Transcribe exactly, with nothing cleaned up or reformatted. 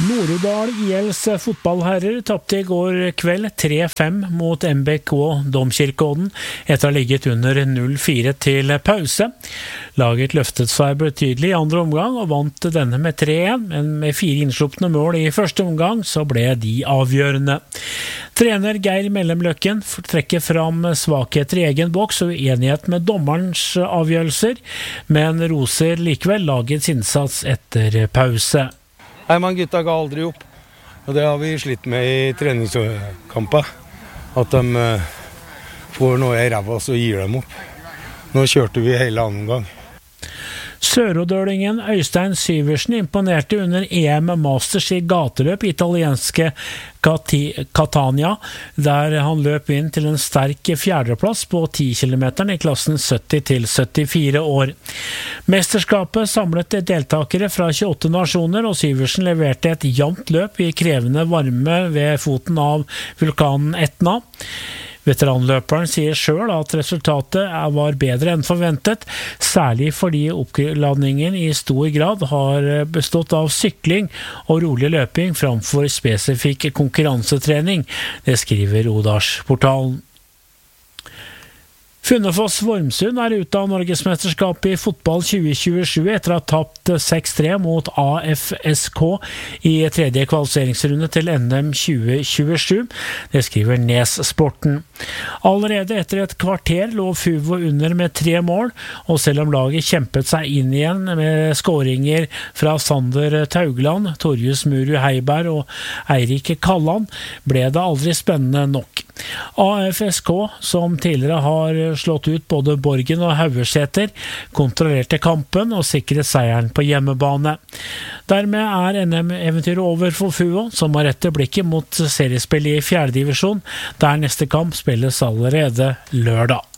Nord-Odal I L's fotballherrer tapte I går kveld tre fem mot M B K Domkirkeodden etter å ha ligget under null fire til pause. Laget løftet seg betydelig I andre omgang og vant denne med tre en, men med fire innslupne mål I første omgang så ble de avgjørende. Trener Geir Mellemløkken trekker fram svakheter I egen boks og uenighet med dommerens avgjørelser, men roser likevel lagets innsats etter pause. Nei, man gutta ga aldri opp, og det har vi slitt med I treningskamper, at de uh, får noe I ræva så gir dem opp. Nå kjørte vi hele annen gang. Sørodølingen Øystein Syversen imponerte under E M Masters I gateløp I italienske Catania, der han løp inn til en sterk fjerdeplass på ti kilometer I klassen sytti til syttifire år. Mesterskapet samlet deltakere fra tjueåtte nasjoner, og Syversen leverte et jevnt løp I krevende varme ved foten av vulkanen Etna. Veteranløperen sier selv at resultatet var bedre enn forventet, særlig fordi oppladningen I stor grad har bestått av sykling og rolig løping framfor spesifikk konkurransetrening, det skriver Odalsportalen. Funnefoss Vormsund er ute av Norgesmesterskapet I fotball tjue tjuesju etter å ha tapt seks tre mot A F S K I tredje kvalifiseringsrunde til N M tjue tjuesju. Det skriver Nes-sporten. Allerede etter et kvarter lå Fuvo under med tre mål, og selv om laget kjempet seg inn igjen med skåringer fra Sander Taugland, Torjus Muru Heiberg og Eirik Kalland, ble det aldri spennende nok. A F S K, som tidligere har slått ut både Borgen og Haugeseter, kontrollerte kampen og sikret seieren på hjemmebane. Dermed er N M-eventyret over for Fuvo, som har rettet blikket mot seriespill I fjerde divisjon, der neste kamp spilles allerede lørdag.